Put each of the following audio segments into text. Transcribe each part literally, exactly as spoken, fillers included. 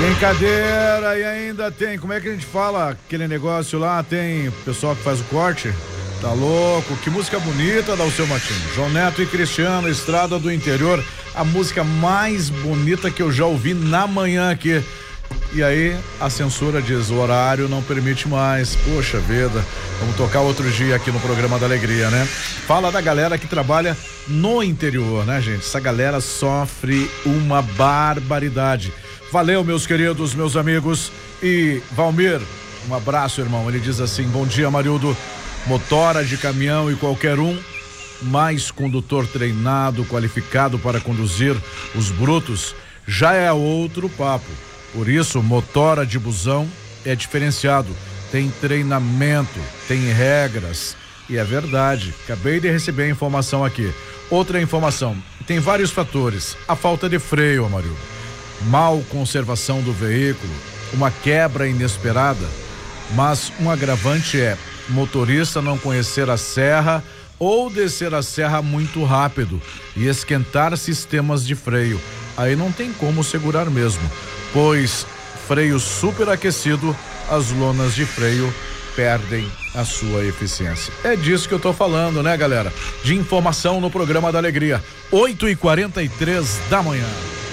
Brincadeira, e ainda tem, como é que a gente fala aquele negócio lá, tem pessoal que faz o corte, tá louco, que música bonita da Alceu Martins, João Neto e Cristiano, Estrada do Interior, a música mais bonita que eu já ouvi na manhã aqui. E aí a censura diz, o horário não permite mais, poxa vida, vamos tocar outro dia aqui no programa da Alegria, né? Fala da galera que trabalha no interior, né, gente? Essa galera sofre uma barbaridade. Valeu, meus queridos, meus amigos. E Valmir, um abraço, irmão. Ele diz assim, bom dia, Marildo, motora de caminhão e qualquer um, mais condutor treinado, qualificado para conduzir os brutos, já é outro papo. Por isso, motora de busão é diferenciado, tem treinamento, tem regras, e é verdade, acabei de receber a informação aqui. Outra informação, tem vários fatores, a falta de freio, Amarildo, mal conservação do veículo, uma quebra inesperada, mas um agravante é motorista não conhecer a serra ou descer a serra muito rápido e esquentar sistemas de freio, aí não tem como segurar mesmo, pois freio superaquecido, as lonas de freio perdem a sua eficiência. É disso que eu tô falando, né, galera? De informação no programa da Alegria, oito e quarenta e três da manhã.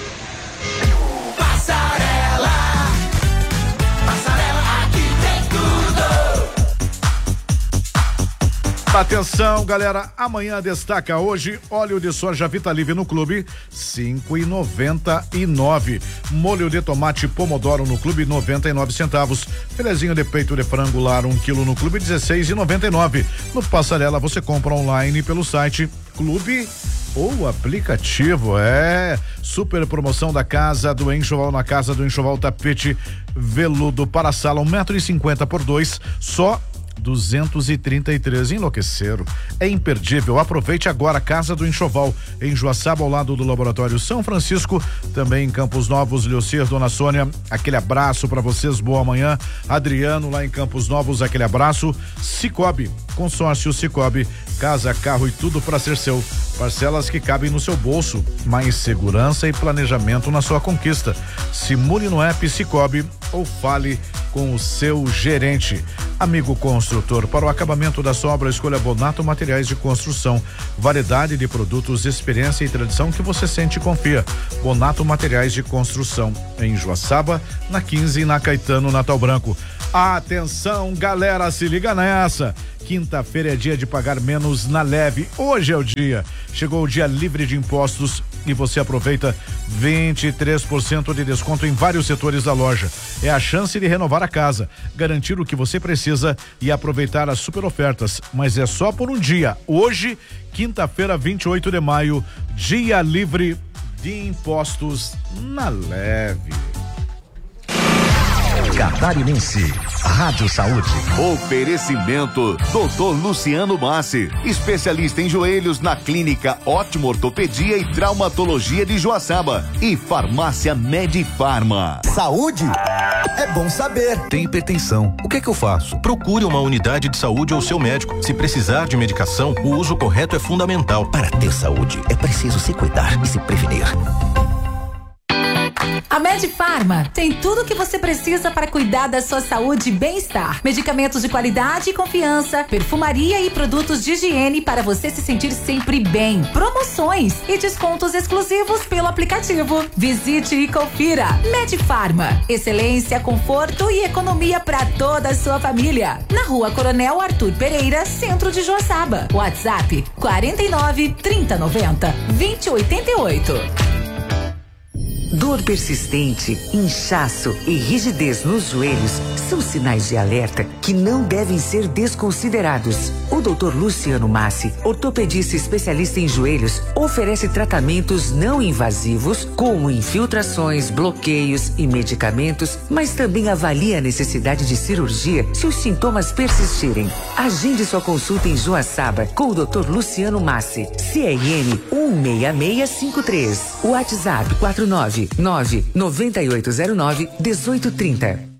Passarela, Passarela, aqui tem tudo. Atenção, galera, amanhã destaca hoje óleo de soja Vitalive no clube, cinco e noventa e nove. Molho de tomate pomodoro no clube, noventa e nove centavos. Filezinho de peito de frango lar, um quilo no clube, dezesseis e noventa e nove. No Passarela você compra online pelo site clube ou aplicativo. É super promoção da Casa do Enxoval, na Casa do Enxoval, tapete veludo para a sala, um metro e cinquenta por dois, só duzentos e trinta e três. Enlouqueceram. É imperdível. Aproveite agora. Casa do Enxoval, em Joaçaba, ao lado do Laboratório São Francisco, também em Campos Novos. Leocir, Dona Sônia, aquele abraço para vocês, boa manhã. Adriano, lá em Campos Novos, aquele abraço. Cicobi, consórcio Cicobi, casa, carro e tudo para ser seu. Parcelas que cabem no seu bolso, mais segurança e planejamento na sua conquista. Simule no app Cicobi ou fale com o seu gerente. Amigo construtor, para o acabamento da sua obra, escolha Bonato Materiais de Construção. Variedade de produtos, experiência e tradição que você sente e confia. Bonato Materiais de Construção, em Joaçaba, na quinze e na Caetano, Natal Branco. Atenção, galera, se liga nessa. Quinta-feira é dia de pagar menos na Leve. Hoje é o dia. Chegou o dia livre de impostos e você aproveita vinte e três por cento de desconto em vários setores da loja. É a chance de renovar a casa, garantir o que você precisa e aproveitar as super ofertas. Mas é só por um dia. Hoje, quinta-feira, vinte e oito de maio, dia livre de impostos na Leve. Catarinense, Rádio Saúde. Oferecimento doutor Luciano Massi, especialista em joelhos na clínica Ótimo Ortopedia e Traumatologia de Joaçaba e Farmácia Medifarma. Saúde é bom saber. Tem hipertensão. O que é que eu faço? Procure uma unidade de saúde ou seu médico. Se precisar de medicação, o uso correto é fundamental. Para ter saúde, é preciso se cuidar e se prevenir. A Medifarma tem tudo o que você precisa para cuidar da sua saúde e bem-estar. Medicamentos de qualidade e confiança, perfumaria e produtos de higiene para você se sentir sempre bem. Promoções e descontos exclusivos pelo aplicativo. Visite e confira. Medifarma, excelência, conforto e economia para toda a sua família. Na Rua Coronel Arthur Pereira, centro de Joaçaba. WhatsApp quarenta e nove, trinta, noventa, vinte, oitenta e oito. Dor persistente, inchaço e rigidez nos joelhos são sinais de alerta que não devem ser desconsiderados. O doutor Luciano Massi, ortopedista especialista em joelhos, oferece tratamentos não invasivos, como infiltrações, bloqueios e medicamentos, mas também avalia a necessidade de cirurgia se os sintomas persistirem. Agende sua consulta em Joaçaba com o doutor Luciano Massi, C R M um seis seis cinco três, WhatsApp quatro nove nove, nove oito zero nove, um oito três zero.